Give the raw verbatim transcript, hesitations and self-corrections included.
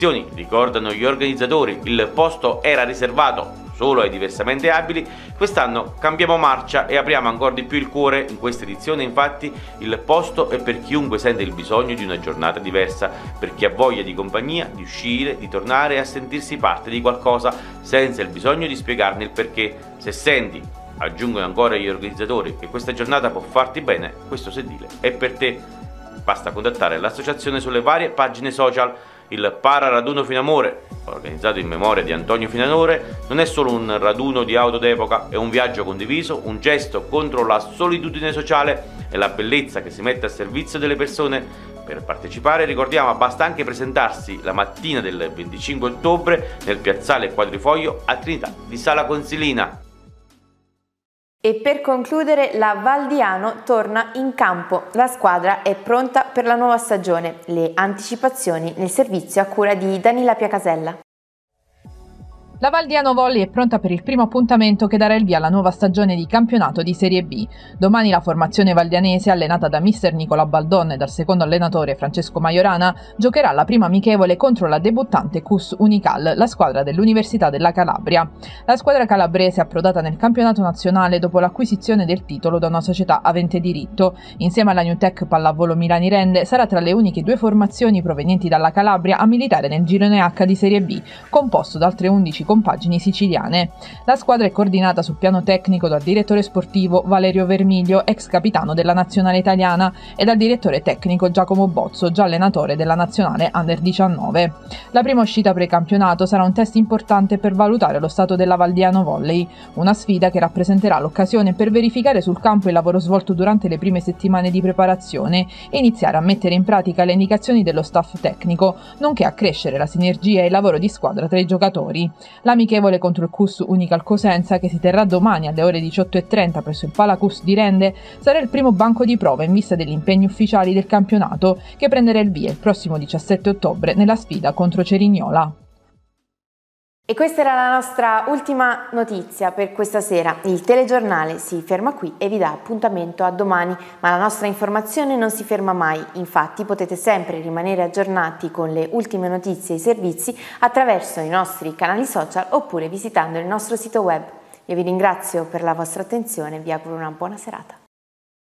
Ricordano gli organizzatori, il posto era riservato solo ai diversamente abili. Quest'anno cambiamo marcia e apriamo ancora di più il cuore. In questa edizione infatti il posto è per chiunque sente il bisogno di una giornata diversa, per chi ha voglia di compagnia, di uscire, di tornare a sentirsi parte di qualcosa senza il bisogno di spiegarne il perché. Se senti, aggiungono ancora gli organizzatori, che questa giornata può farti bene, questo sedile è per te. Basta contattare l'associazione sulle varie pagine social. Il Para Raduno Finamore, organizzato in memoria di Antonio Finamore, non è solo un raduno di auto d'epoca, è un viaggio condiviso, un gesto contro la solitudine sociale e la bellezza che si mette a servizio delle persone. Per partecipare, ricordiamo, basta anche presentarsi la mattina del venticinque ottobre nel piazzale Quadrifoglio a Trinità di Sala Consilina. E per concludere, la Val di Ano torna in campo. La squadra è pronta per la nuova stagione. Le anticipazioni nel servizio a cura di Danila Piacasella. La Val di Ano Volley è pronta per il primo appuntamento che darà il via alla nuova stagione di campionato di Serie B. Domani la formazione valdianese, allenata da mister Nicola Baldon e dal secondo allenatore Francesco Majorana, giocherà la prima amichevole contro la debuttante Cus Unical, la squadra dell'Università della Calabria. La squadra calabrese è approdata nel campionato nazionale dopo l'acquisizione del titolo da una società avente diritto. Insieme alla New Tech Pallavolo Milani Rende sarà tra le uniche due formazioni provenienti dalla Calabria a militare nel girone H di Serie B, composto da altre undici compagini siciliane. La squadra è coordinata sul piano tecnico dal direttore sportivo Valerio Vermiglio, ex capitano della nazionale italiana, e dal direttore tecnico Giacomo Bozzo, già allenatore della nazionale Under diciannove. La prima uscita precampionato sarà un test importante per valutare lo stato della Val di Ano Volley, una sfida che rappresenterà l'occasione per verificare sul campo il lavoro svolto durante le prime settimane di preparazione e iniziare a mettere in pratica le indicazioni dello staff tecnico, nonché a crescere la sinergia e il lavoro di squadra tra i giocatori. L'amichevole contro il Cus Unical Cosenza, che si terrà domani alle ore diciotto e trenta presso il Palacus di Rende, sarà il primo banco di prova in vista degli impegni ufficiali del campionato, che prenderà il via il prossimo diciassette ottobre nella sfida contro Cerignola. E questa era la nostra ultima notizia per questa sera. Il telegiornale si ferma qui e vi dà appuntamento a domani, ma la nostra informazione non si ferma mai. Infatti potete sempre rimanere aggiornati con le ultime notizie e i servizi attraverso i nostri canali social oppure visitando il nostro sito web. Io vi ringrazio per la vostra attenzione e vi auguro una buona serata.